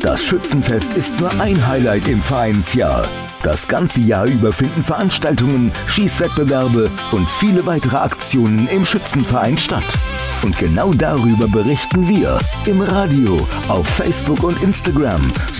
Das Schützenfest ist nur ein Highlight im Vereinsjahr. Das ganze Jahr über finden Veranstaltungen, Schießwettbewerbe und viele weitere Aktionen im Schützenverein statt. Und genau darüber berichten wir im Radio, auf Facebook und Instagram